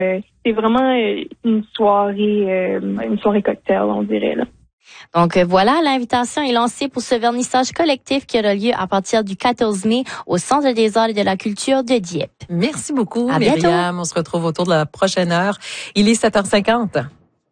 C'est vraiment une soirée cocktail, on dirait, là. Donc voilà, l'invitation est lancée pour ce vernissage collectif qui aura lieu à partir du 14 mai au Centre des arts et de la culture de Dieppe. Merci beaucoup, à Myriam. bientôt. On se retrouve autour de la prochaine heure. Il est 7h50.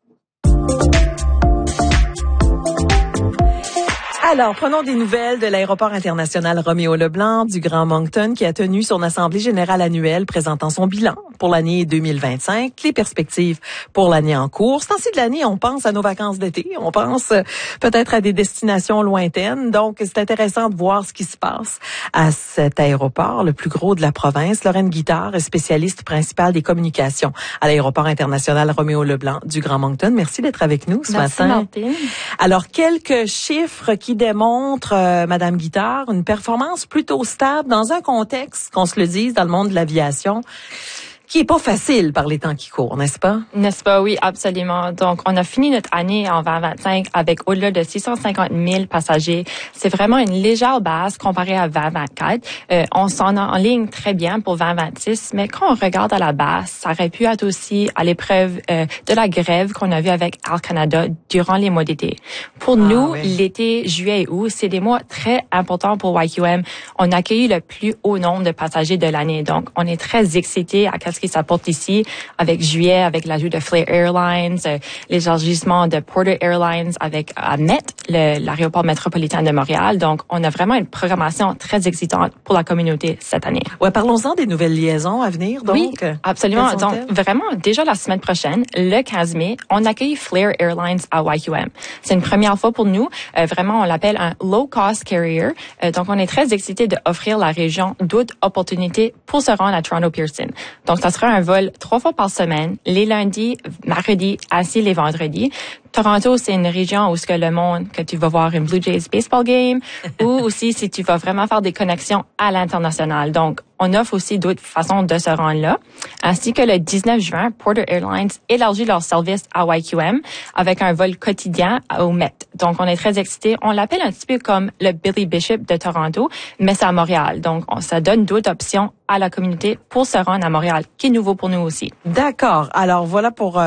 Alors, prenons des nouvelles de l'aéroport international Roméo-Leblanc du Grand Moncton qui a tenu son assemblée générale annuelle présentant son bilan pour l'année 2025, les perspectives pour l'année en cours. Ce temps-ci de l'année, on pense à nos vacances d'été, on pense peut-être à des destinations lointaines. Donc, c'est intéressant de voir ce qui se passe à cet aéroport, le plus gros de la province. Lorraine Guittard est spécialiste principale des communications à l'aéroport international Roméo-Leblanc du Grand Moncton. Merci d'être avec nous ce matin. Martine. Alors, quelques chiffres qui démontrent, Madame Guittard, une performance plutôt stable dans un contexte, qu'on se le dise, dans le monde de l'aviation, qui est pas facile par les temps qui courent, n'est-ce pas? N'est-ce pas? Oui, absolument. Donc, on a fini notre année en 2025 avec au-delà de 650 000 passagers. C'est vraiment une légère base comparée à 2024. On s'en enligne très bien pour 2026, mais quand on regarde à la base, ça aurait pu être aussi à l'épreuve de la grève qu'on a vue avec Air Canada durant les mois d'été. Pour nous, l'été, juillet et août, c'est des mois très importants pour YQM. On a accueilli le plus haut nombre de passagers de l'année. Donc, on est très excités à ce qui s'apporte ici avec juillet, avec l'ajout de Flair Airlines, l'élargissement de Porter Airlines avec Met, l'aéroport métropolitain de Montréal. Donc, on a vraiment une programmation très excitante pour la communauté cette année. Ouais, parlons-en des nouvelles liaisons à venir. Donc, oui, absolument. Donc, vraiment, déjà la semaine prochaine, le 15 mai, on accueille Flair Airlines à YQM. C'est une première fois pour nous. Vraiment, on l'appelle un low-cost carrier. Donc, on est très excités d'offrir la région d'autres opportunités pour se rendre à Toronto Pearson. Donc, ça sera un vol 3 fois par semaine, les lundis, mercredis, ainsi les vendredis. Toronto, c'est une région où ce que le monde, que tu vas voir une Blue Jays baseball game, ou aussi si tu vas vraiment faire des connexions à l'international. Donc, on offre aussi d'autres façons de se rendre là. Ainsi que le 19 juin, Porter Airlines élargit leur service à YQM avec un vol quotidien au Met. Donc, on est très excités. On l'appelle un petit peu comme le Billy Bishop de Toronto, mais c'est à Montréal. Donc, ça donne d'autres options à la communauté pour se rendre à Montréal, qui est nouveau pour nous aussi. D'accord. Alors, voilà pour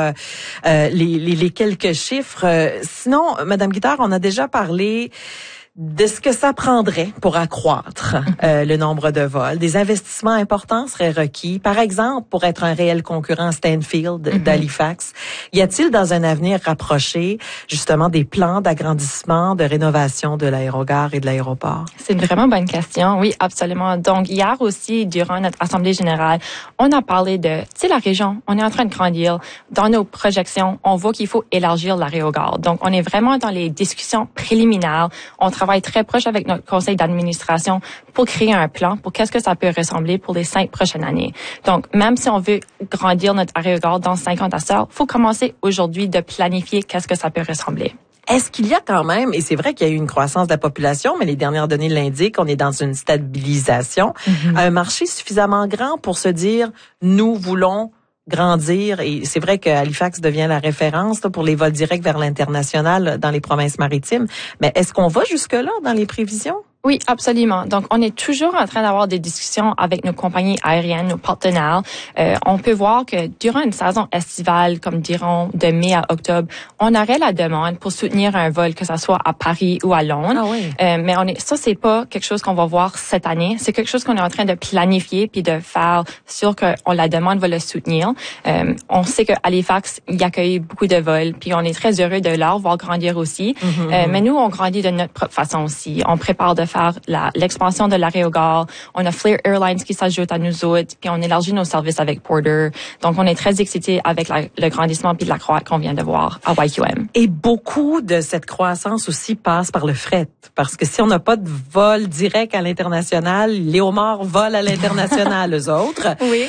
les quelques chiffres. Sinon, Madame Guittard, on a déjà parlé de ce que ça prendrait pour accroître le nombre de vols. Des investissements importants seraient requis. Par exemple, pour être un réel concurrent Stanfield d'Halifax, y a-t-il dans un avenir rapproché justement des plans d'agrandissement, de rénovation de l'aérogare et de l'aéroport? C'est une vraiment bonne question. Oui, absolument. Donc, hier aussi, durant notre Assemblée générale, on a parlé de, tu sais, la région, on est en train de grandir. Dans nos projections, on voit qu'il faut élargir l'aérogare. Donc, on est vraiment dans les discussions préliminaires. On travaille très proche avec notre conseil d'administration pour créer un plan pour qu'est-ce que ça peut ressembler pour les 5 prochaines années. Donc, même si on veut grandir notre aérogare dans 50 ans, il faut commencer aujourd'hui de planifier qu'est-ce que ça peut ressembler. Est-ce qu'il y a quand même, et c'est vrai qu'il y a eu une croissance de la population, mais les dernières données l'indiquent, on est dans une stabilisation, un marché suffisamment grand pour se dire, nous voulons grandir, et c'est vrai que Halifax devient la référence pour les vols directs vers l'international dans les provinces maritimes, mais est-ce qu'on va jusque-là dans les prévisions? Oui, absolument. Donc, on est toujours en train d'avoir des discussions avec nos compagnies aériennes, nos partenaires. On peut voir que durant une saison estivale, comme diront de mai à octobre, on aurait la demande pour soutenir un vol, que ça soit à Paris ou à Londres. Ah oui. Mais ça, c'est pas quelque chose qu'on va voir cette année. C'est quelque chose qu'on est en train de planifier puis de faire sûr que la demande va le soutenir. On sait que Halifax y accueille beaucoup de vols, puis on est très heureux de leur voir grandir aussi. Mais nous, on grandit de notre propre façon aussi. On prépare de faire l'expansion de l'aérogare. On a Flair Airlines qui s'ajoute à nous autres, puis on élargit nos services avec Porter. Donc, on est très excités avec le grandissement puis la croix qu'on vient de voir à YQM. Et beaucoup de cette croissance aussi passe par le fret, parce que si on n'a pas de vol direct à l'international, les homards volent à l'international, eux autres. Oui.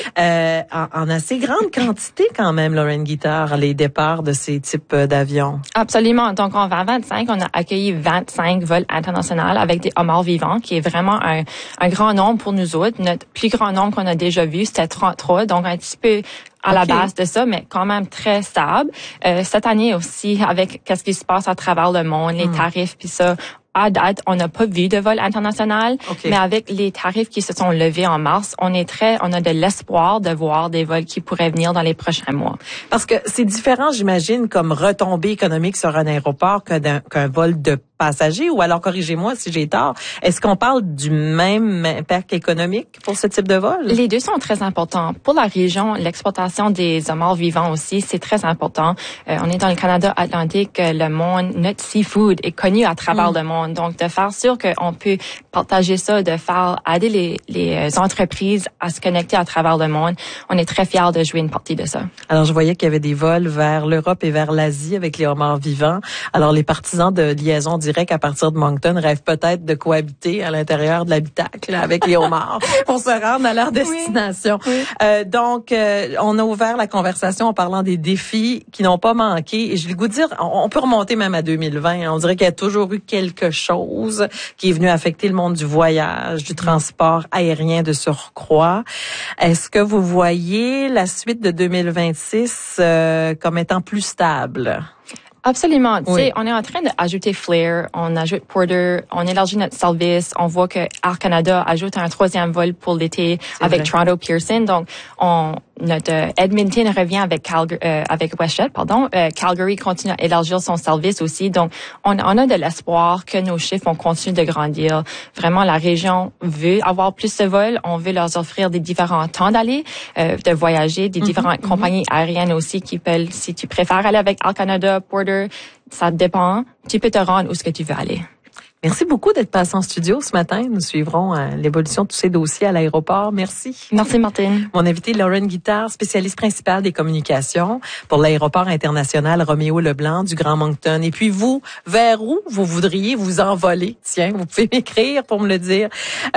En assez grande quantité quand même, Lorraine Guittard, les départs de ces types d'avions. Absolument. Donc, en 2025, on a accueilli 25 vols internationaux avec des homards vivants, qui est vraiment un grand nombre pour nous autres. Notre plus grand nombre qu'on a déjà vu, c'était 33, donc un petit peu à la base de ça, mais quand même très stable. Cette année aussi, avec qu'est-ce qui se passe à travers le monde, les tarifs, puis ça, à date, on n'a pas vu de vol international, mais avec les tarifs qui se sont levés en mars, on a de l'espoir de voir des vols qui pourraient venir dans les prochains mois. Parce que c'est différent, j'imagine, comme retombée économique sur un aéroport qu'un vol de passagers, ou alors corrigez-moi si j'ai tort. Est-ce qu'on parle du même impact économique pour ce type de vol? Les deux sont très importants. Pour la région, l'exploitation des homards vivants aussi, c'est très important. On est dans le Canada atlantique, le monde, notre seafood est connu à travers le monde. Donc, de faire sûr qu'on peut partager ça, de faire aider les entreprises à se connecter à travers le monde, on est très fiers de jouer une partie de ça. Alors, je voyais qu'il y avait des vols vers l'Europe et vers l'Asie avec les homards vivants. Alors, les partisans de liaison directe à partir de Moncton rêvent peut-être de cohabiter à l'intérieur de l'habitacle avec les homards pour se rendre à leur destination. Oui. Donc, on a ouvert la conversation en parlant des défis qui n'ont pas manqué. Et je vais le goût de dire, on peut remonter même à 2020. On dirait qu'il y a toujours eu quelque chose qui est venu affecter le monde du voyage, du transport aérien de surcroît. Est-ce que vous voyez la suite de 2026 comme étant plus stable? Absolument. Tu sais, on est en train d'ajouter Flair, on ajoute Porter, on élargit notre service. On voit que Air Canada ajoute un 3e vol pour l'été avec Toronto Pearson. Donc, notre Edmonton revient avec WestJet, pardon. Calgary continue à élargir son service aussi. Donc, on a de l'espoir que nos chiffres vont continuer de grandir. Vraiment, la région veut avoir plus de vols. On veut leur offrir des différents temps d'aller, de voyager, des différentes compagnies aériennes aussi qui peuvent, si tu préfères aller avec Air Canada, Porter, ça dépend. Tu peux te rendre où ce que tu veux aller. Merci beaucoup d'être passé en studio ce matin. Nous suivrons l'évolution de tous ces dossiers à l'aéroport. Merci. Merci, Martine. Mon invité, Lauren Guittard, spécialiste principale des communications pour l'aéroport international Roméo-Leblanc du Grand Moncton. Et puis vous, vers où vous voudriez vous envoler? Tiens, vous pouvez m'écrire pour me le dire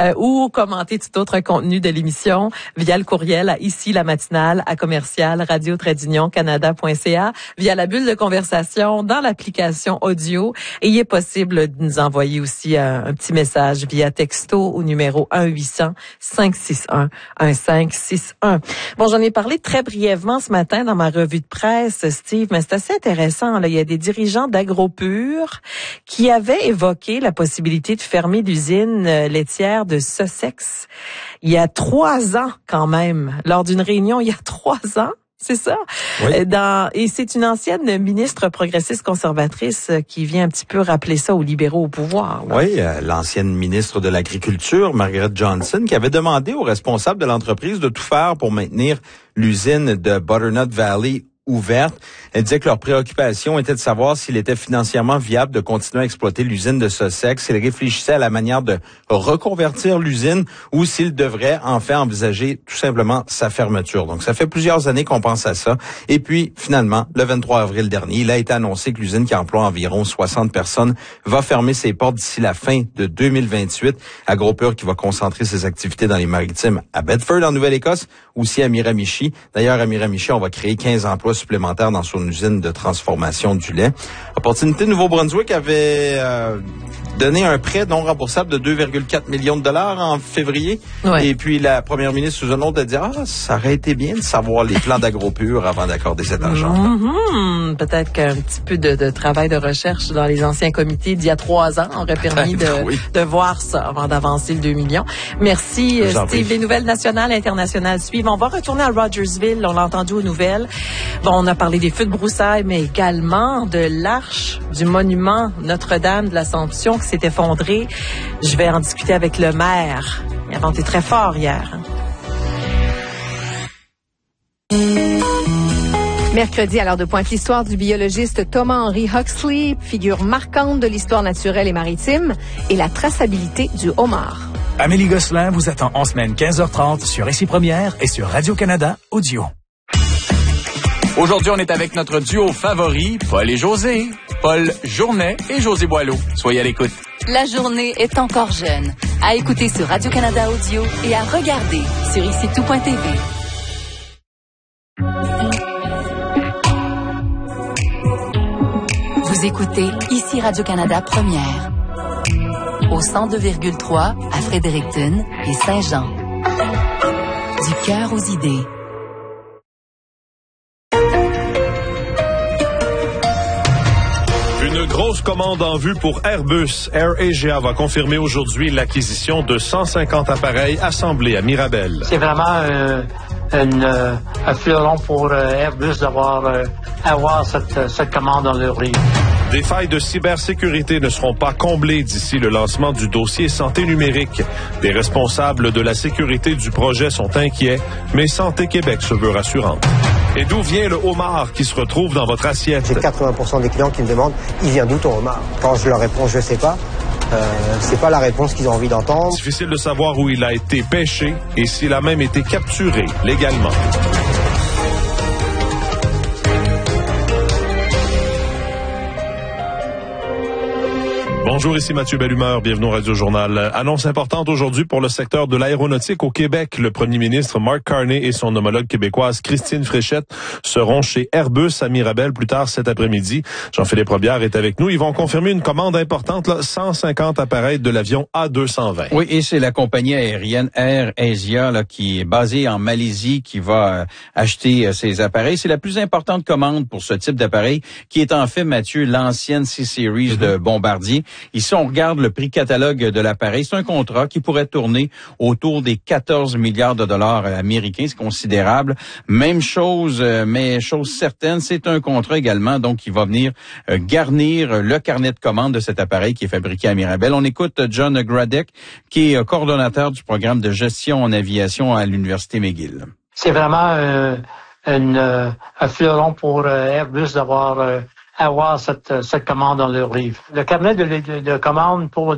ou commenter tout autre contenu de l'émission via le courriel à ici la matinale à commercial radio-canada.ca, via la bulle de conversation dans l'application audio. Et il est possible de nous envoyer aussi un petit message via texto au numéro 1-800-561-1561. Bon, j'en ai parlé très brièvement ce matin dans ma revue de presse, Steve, mais c'est assez intéressant. Là. Il y a des dirigeants d'AgroPure qui avaient évoqué la possibilité de fermer l'usine laitière de Sussex il y a 3 ans quand même, lors d'une réunion il y a 3 ans. C'est ça. Oui. Et c'est une ancienne ministre progressiste conservatrice qui vient un petit peu rappeler ça aux libéraux au pouvoir. Là. Oui, l'ancienne ministre de l'Agriculture, Margaret Johnson, qui avait demandé aux responsables de l'entreprise de tout faire pour maintenir l'usine de Butternut Valley ouverte. Elle disait que leur préoccupation était de savoir s'il était financièrement viable de continuer à exploiter l'usine de Sussex. Ils réfléchissaient à la manière de reconvertir l'usine ou s'ils devraient en fait envisager tout simplement sa fermeture. Donc, ça fait plusieurs années qu'on pense à ça. Et puis, finalement, le 23 avril dernier, il a été annoncé que l'usine qui emploie environ 60 personnes va fermer ses portes d'ici la fin de 2028. AgroPure qui va concentrer ses activités dans les maritimes à Bedford, en Nouvelle-Écosse, aussi à Miramichi. D'ailleurs, à Miramichi, on va créer 15 emplois supplémentaires dans son usine de transformation du lait. Opportunité Nouveau-Brunswick avait donné un prêt non remboursable de 2,4 millions de dollars en février. Ouais. Et puis la première ministre Susan Ault a dit ça aurait été bien de savoir les plans d'AgroPure avant d'accorder cet argent. Peut-être qu'un petit peu de travail de recherche dans les anciens comités d'il y a 3 ans aurait permis de voir ça avant d'avancer le 2 millions. Merci Steve. Les nouvelles nationales et internationales suivent. On va retourner à Rogersville. On l'a entendu aux nouvelles. Bon, on a parlé des feux de broussailles, mais également de l'arche du monument Notre-Dame de l'Assomption qui s'est effondrée. Je vais en discuter avec le maire. Il a vanté très fort hier. Mercredi, à l'heure de pointe, l'histoire du biologiste Thomas-Henry Huxley, figure marquante de l'histoire naturelle et maritime, et la traçabilité du homard. Amélie Gosselin vous attend en semaine 15h30 sur Ici Première et sur Radio-Canada Audio. Aujourd'hui, on est avec notre duo favori, Paul et José. Paul Journet et José Boileau. Soyez à l'écoute. La journée est encore jeune. À écouter sur Radio-Canada Audio et à regarder sur IciTout.tv. Vous écoutez Ici Radio-Canada Première. Au 102,3 à Fredericton et Saint-Jean. Du cœur aux idées. Une Grosse commande en vue pour Airbus. AirAsia va confirmer aujourd'hui l'acquisition de 150 appareils assemblés à Mirabel. C'est vraiment un fleuron pour Airbus avoir cette commande dans leur livre. Des failles de cybersécurité ne seront pas comblées d'ici le lancement du dossier santé numérique. Des responsables de la sécurité du projet sont inquiets, mais Santé Québec se veut rassurante. Et d'où vient le homard qui se retrouve dans votre assiette? J'ai 80% des clients qui me demandent « Il vient d'où ton homard ?» Quand je leur réponds « Je sais pas », c'est pas la réponse qu'ils ont envie d'entendre. Difficile de savoir où il a été pêché et s'il a même été capturé légalement. Bonjour, ici Mathieu Bellumeur, bienvenue au Radio Journal. Annonce importante aujourd'hui pour le secteur de l'aéronautique au Québec. Le premier ministre Mark Carney et son homologue québécoise Christine Fréchette seront chez Airbus à Mirabel plus tard cet après-midi. Jean-Philippe Robillard est avec nous. Ils vont confirmer une commande importante, 150 appareils de l'avion A220. Oui, et c'est la compagnie aérienne AirAsia qui est basée en Malaisie qui va acheter ces appareils. C'est la plus importante commande pour ce type d'appareil qui est en fait, Mathieu, l'ancienne C-Series de Bombardier. Ici, on regarde le prix catalogue de l'appareil. C'est un contrat qui pourrait tourner autour des 14 milliards de dollars américains. C'est considérable. Même chose, mais chose certaine, c'est un contrat également, donc qui va venir garnir le carnet de commande de cet appareil qui est fabriqué à Mirabel. On écoute John Gradek, qui est coordonnateur du programme de gestion en aviation à l'Université McGill. C'est vraiment un fleuron pour Airbus avoir cette commande dans leur livre. Le carnet de commandes pour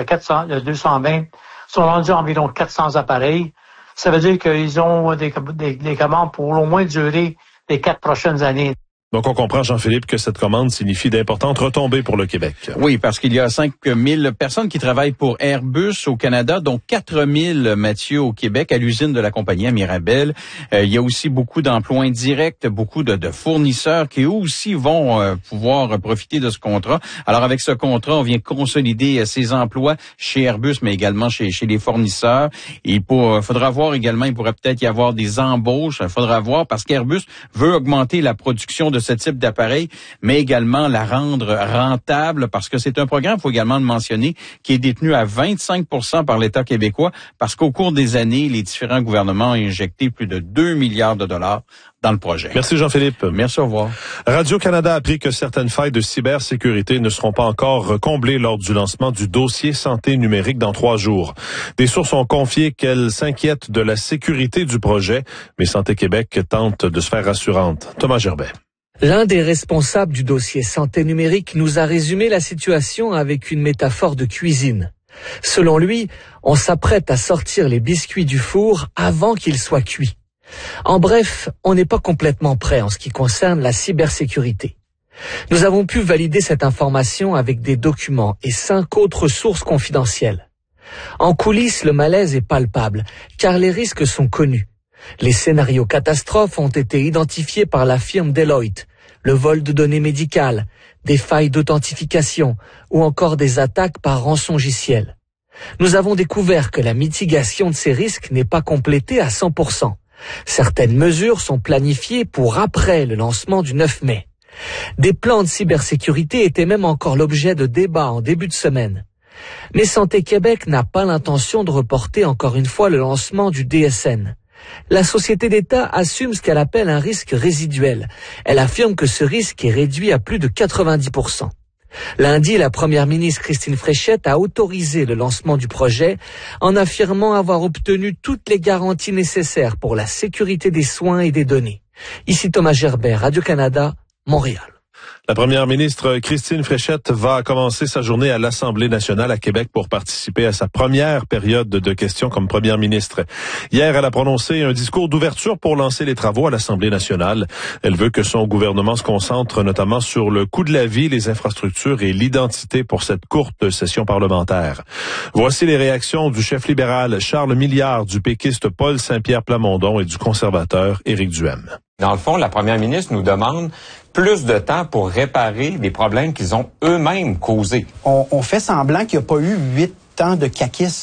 le 220 sont rendus environ 400 appareils. Ça veut dire qu'ils ont des commandes pour au moins durer les 4 prochaines années. Donc, on comprend, Jean-Philippe, que cette commande signifie d'importantes retombées pour le Québec. Oui, parce qu'il y a 5000 personnes qui travaillent pour Airbus au Canada, dont 4000, Mathieu, au Québec, à l'usine de la compagnie à Mirabel. Il y a aussi beaucoup d'emplois indirects, beaucoup de fournisseurs qui eux aussi vont pouvoir profiter de ce contrat. Alors, avec ce contrat, on vient consolider ces emplois chez Airbus, mais également chez les fournisseurs. Il faudra voir également, il pourrait peut-être y avoir des embauches. Il faudra voir parce qu'Airbus veut augmenter la production de ce type d'appareil, mais également la rendre rentable parce que c'est un programme, il faut également le mentionner, qui est détenu à 25% par l'État québécois parce qu'au cours des années, les différents gouvernements ont injecté plus de 2 milliards de dollars dans le projet. Merci Jean-Philippe. Merci, au revoir. Radio-Canada a appris que certaines failles de cybersécurité ne seront pas encore comblées lors du lancement du dossier santé numérique dans 3 jours. Des sources ont confié qu'elles s'inquiètent de la sécurité du projet, mais Santé Québec tente de se faire rassurante. Thomas Gerbet. L'un des responsables du dossier santé numérique nous a résumé la situation avec une métaphore de cuisine. Selon lui, on s'apprête à sortir les biscuits du four avant qu'ils soient cuits. En bref, on n'est pas complètement prêt en ce qui concerne la cybersécurité. Nous avons pu valider cette information avec des documents et 5 autres sources confidentielles. En coulisses, le malaise est palpable, car les risques sont connus. Les scénarios catastrophes ont été identifiés par la firme Deloitte, le vol de données médicales, des failles d'authentification ou encore des attaques par rançongiciel. Nous avons découvert que la mitigation de ces risques n'est pas complétée à 100%. Certaines mesures sont planifiées pour après le lancement du 9 mai. Des plans de cybersécurité étaient même encore l'objet de débats en début de semaine. Mais Santé Québec n'a pas l'intention de reporter encore une fois le lancement du DSN. La société d'État assume ce qu'elle appelle un risque résiduel. Elle affirme que ce risque est réduit à plus de 90%. Lundi, la première ministre Christine Fréchette a autorisé le lancement du projet en affirmant avoir obtenu toutes les garanties nécessaires pour la sécurité des soins et des données. Ici Thomas Gerbet, Radio-Canada, Montréal. La première ministre Christine Fréchette va commencer sa journée à l'Assemblée nationale à Québec pour participer à sa première période de questions comme première ministre. Hier, elle a prononcé un discours d'ouverture pour lancer les travaux à l'Assemblée nationale. Elle veut que son gouvernement se concentre notamment sur le coût de la vie, les infrastructures et l'identité pour cette courte session parlementaire. Voici les réactions du chef libéral Charles Milliard, du péquiste Paul Saint-Pierre Plamondon et du conservateur Éric Duhem. Dans le fond, la première ministre nous demande plus de temps pour réparer des problèmes qu'ils ont eux-mêmes causés. On fait semblant qu'il n'y a pas eu 8 ans de caquisme.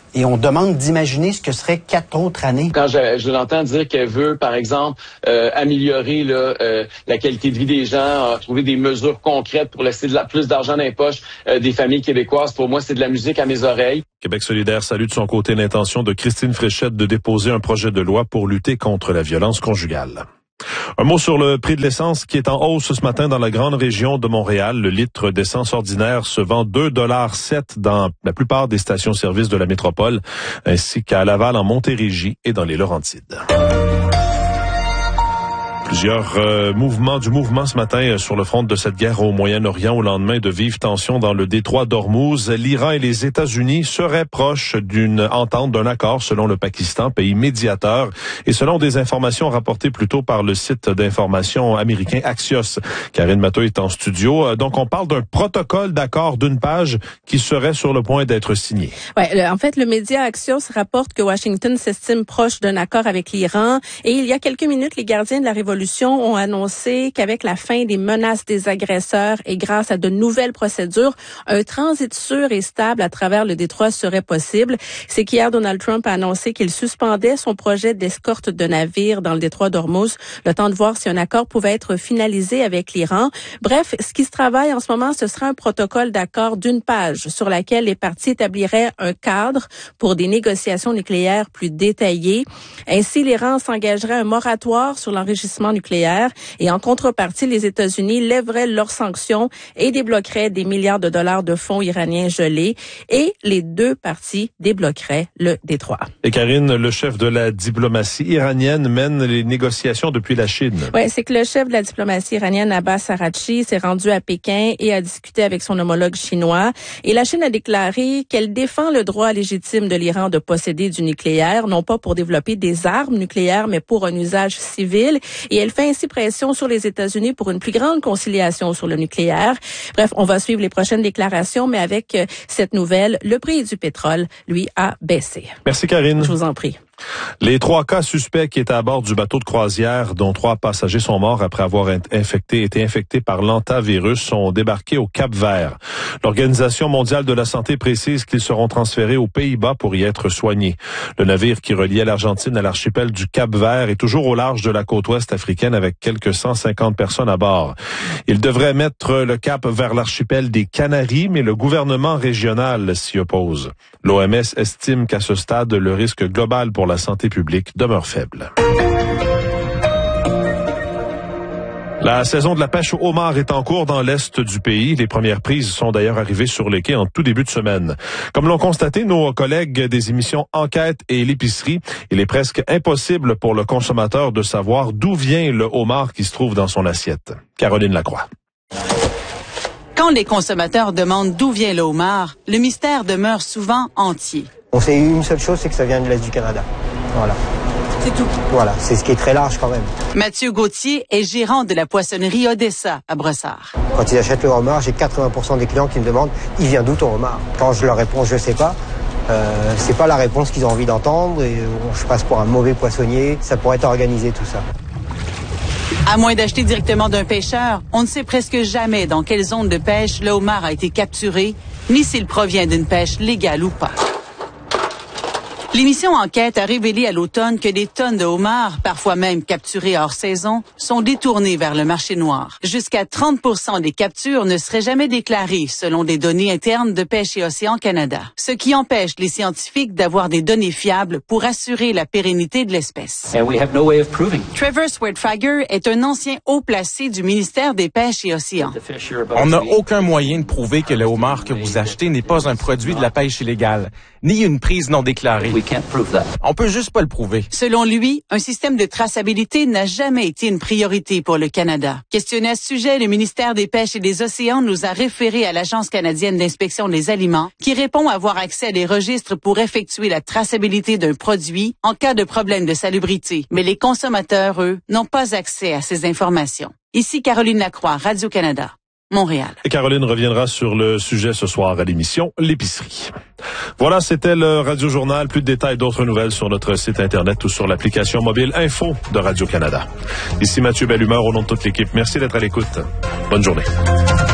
Et on demande d'imaginer ce que seraient 4 autres années. Quand je l'entends dire qu'elle veut, par exemple, améliorer la qualité de vie des gens, trouver des mesures concrètes pour laisser plus d'argent dans les poches des familles québécoises, pour moi, c'est de la musique à mes oreilles. Québec solidaire salue de son côté l'intention de Christine Fréchette de déposer un projet de loi pour lutter contre la violence conjugale. Un mot sur le prix de l'essence qui est en hausse ce matin dans la grande région de Montréal. Le litre d'essence ordinaire se vend 2,07 $ dans la plupart des stations-service de la métropole, ainsi qu'à Laval, en Montérégie et dans les Laurentides. Plusieurs mouvements ce matin sur le front de cette guerre au Moyen-Orient au lendemain de vives tensions dans le détroit d'Ormuz. L'Iran et les États-Unis seraient proches d'une entente, d'un accord selon le Pakistan, pays médiateur, et selon des informations rapportées plus tôt par le site d'information américain Axios. Karine Matteau est en studio. Donc on parle d'un protocole d'accord d'une page qui serait sur le point d'être signé. Ouais, en fait, le média Axios rapporte que Washington s'estime proche d'un accord avec l'Iran, et il y a quelques minutes, les gardiens de la révolution ont annoncé qu'avec la fin des menaces des agresseurs et grâce à de nouvelles procédures, un transit sûr et stable à travers le détroit serait possible. C'est qu'hier, Donald Trump a annoncé qu'il suspendait son projet d'escorte de navires dans le détroit d'Ormuz, le temps de voir si un accord pouvait être finalisé avec l'Iran. Bref, ce qui se travaille en ce moment, ce serait un protocole d'accord d'une page sur laquelle les parties établiraient un cadre pour des négociations nucléaires plus détaillées. Ainsi, l'Iran s'engagerait un moratoire sur l'enrichissement nucléaire et en contrepartie, les États-Unis lèveraient leurs sanctions et débloqueraient des milliards de dollars de fonds iraniens gelés, et les deux parties débloqueraient le détroit. Et Karine, le chef de la diplomatie iranienne mène les négociations depuis la Chine. Oui, c'est que le chef de la diplomatie iranienne, Abbas Araghchi, s'est rendu à Pékin et a discuté avec son homologue chinois. Et la Chine a déclaré qu'elle défend le droit légitime de l'Iran de posséder du nucléaire, non pas pour développer des armes nucléaires, mais pour un usage civil. Et elle fait ainsi pression sur les États-Unis pour une plus grande conciliation sur le nucléaire. Bref, on va suivre les prochaines déclarations, mais avec cette nouvelle, le prix du pétrole, lui, a baissé. Merci Karine. Je vous en prie. Les 3 cas suspects qui étaient à bord du bateau de croisière, dont 3 passagers sont morts après avoir été infectés par l'hantavirus, sont débarqués au Cap-Vert. L'Organisation mondiale de la santé précise qu'ils seront transférés aux Pays-Bas pour y être soignés. Le navire qui reliait l'Argentine à l'archipel du Cap-Vert est toujours au large de la côte ouest africaine avec quelques 150 personnes à bord. Il devrait mettre le cap vers l'archipel des Canaries, mais le gouvernement régional s'y oppose. L'OMS estime qu'à ce stade, le risque global pour la santé publique demeure faible. La saison de la pêche au homard est en cours dans l'est du pays. Les premières prises sont d'ailleurs arrivées sur les quais en tout début de semaine. Comme l'ont constaté nos collègues des émissions Enquête et l'Épicerie, il est presque impossible pour le consommateur de savoir d'où vient le homard qui se trouve dans son assiette. Caroline Lacroix. Quand les consommateurs demandent d'où vient le homard, le mystère demeure souvent entier. On sait une seule chose, c'est que ça vient de l'Est du Canada. Voilà. C'est tout. Voilà, c'est ce qui est très large quand même. Mathieu Gauthier est gérant de la poissonnerie Odessa à Brossard. Quand ils achètent le homard, j'ai 80% des clients qui me demandent « Il vient d'où ton homard ?» Quand je leur réponds « Je sais pas », c'est pas la réponse qu'ils ont envie d'entendre et je passe pour un mauvais poissonnier. Ça pourrait être organisé tout ça. À moins d'acheter directement d'un pêcheur, on ne sait presque jamais dans quelle zone de pêche le homard a été capturé, ni s'il provient d'une pêche légale ou pas. L'émission Enquête a révélé à l'automne que des tonnes de homards, parfois même capturés hors saison, sont détournées vers le marché noir. Jusqu'à 30% des captures ne seraient jamais déclarées, selon des données internes de Pêche et Océan Canada. Ce qui empêche les scientifiques d'avoir des données fiables pour assurer la pérennité de l'espèce. Trevor Swertfager est un ancien haut placé du ministère des Pêches et Océans. On n'a aucun moyen de prouver que le homard que vous achetez n'est pas un produit de la pêche illégale, ni une prise non déclarée. On peut juste pas le prouver. Selon lui, un système de traçabilité n'a jamais été une priorité pour le Canada. Questionné à ce sujet, le ministère des Pêches et des Océans nous a référé à l'Agence canadienne d'inspection des aliments, qui répond avoir accès à des registres pour effectuer la traçabilité d'un produit en cas de problème de salubrité. Mais les consommateurs, eux, n'ont pas accès à ces informations. Ici Caroline Lacroix, Radio-Canada. Montréal. Et Caroline reviendra sur le sujet ce soir à l'émission L'Épicerie. Voilà, c'était le Radio Journal. Plus de détails, d'autres nouvelles sur notre site Internet ou sur l'application mobile Info de Radio-Canada. Ici Mathieu Bellumeur au nom de toute l'équipe. Merci d'être à l'écoute. Bonne journée.